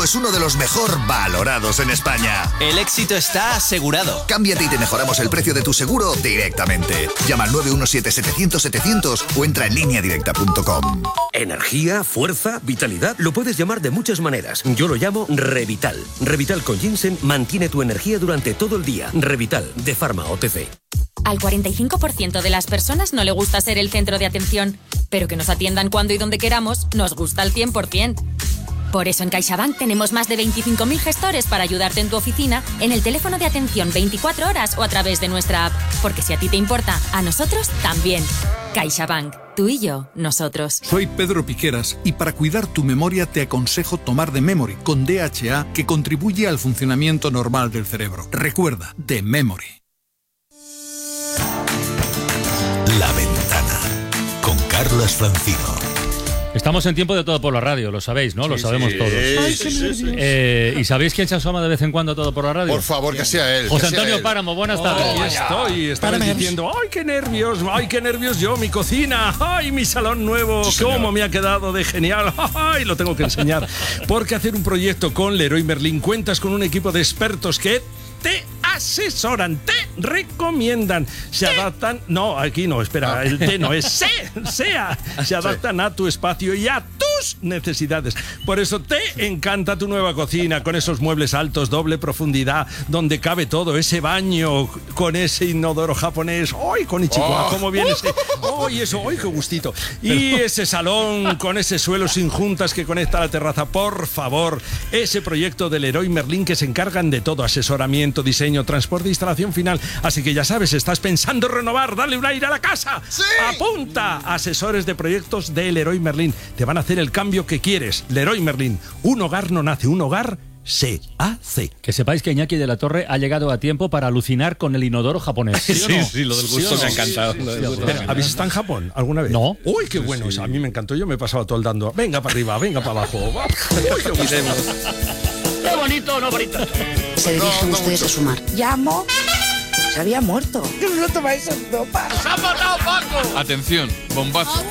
es uno de los mejor valorados en España. El éxito está asegurado. Cámbiate y te mejoramos el precio de tu seguro directamente. Llama al 917-700-700 o entra en lineadirecta.com. Energía, fuerza, vitalidad. Lo puedes llamar de muchas maneras. Yo lo llamo Revital. Revital con ginseng mantiene tu energía durante todo el día. Revital, de Pharma OTC. Al 45% de las personas no le gusta ser el centro de atención, pero que nos atiendan cuando y donde queramos nos gusta al 100%. Por eso en CaixaBank tenemos más de 25.000 gestores para ayudarte en tu oficina, en el teléfono de atención 24 horas o a través de nuestra app. Porque si a ti te importa, a nosotros también. CaixaBank. Tú y yo, nosotros. Soy Pedro Piqueras y para cuidar tu memoria te aconsejo tomar The Memory con DHA, que contribuye al funcionamiento normal del cerebro. Recuerda, The Memory. La Ventana, con Carlos Francino. Estamos en tiempo de Todo por la Radio, lo sabéis, ¿no? Lo sabemos todos. ¿Y sabéis quién se asoma de vez en cuando a Todo por la Radio? Por favor, que sea él. José Antonio Páramo, buenas tardes. Aquí estoy diciendo, ¡ay, qué nervios yo! Mi cocina, ¡ay, mi salón nuevo! Sí, ¡Cómo me ha quedado de genial! ¡Ay, lo tengo que enseñar! Porque hacer un proyecto con Leroy Merlin cuentas con un equipo de expertos que te asesoran, te recomiendan, se adaptan. No, aquí no, espera, el T no es sea. Se adaptan a tu espacio y a tus necesidades. Por eso te encanta tu nueva cocina, con esos muebles altos, doble profundidad, donde cabe todo, ese baño con ese inodoro japonés. ¡Ay, con Ichikawa! ¿Cómo viene ese? ¡Ay, eso! ¡Ay, qué gustito! Y ese salón con ese suelo sin juntas que conecta a la terraza. Por favor, ese proyecto del Leroy Merlin que se encargan de todo, asesoramiento, diseño, transporte e instalación final. Así que ya sabes, estás pensando renovar, darle un aire a la casa. ¡Sí! Apunta, asesores de proyectos de Leroy Merlin. Te van a hacer el cambio que quieres. Leroy Merlin, un hogar no nace, un hogar se hace. Que sepáis que Iñaki de la Torre ha llegado a tiempo para alucinar con el inodoro japonés. ¿Sí o no? Sí, lo del gusto me ha encantado. ¿Habéis estado en Japón alguna vez? No. Uy, qué bueno. Sí. A mí me encantó. Yo me he pasado todo el dando. Venga para arriba, venga para abajo. Uy, qué bonito. Qué bonito, no bonito. Se dirigen ustedes a su mar. Llamo. Se había muerto. ¿Qué no tomáis en ropa? ¡Se ha matado Paco! Atención, bombazo.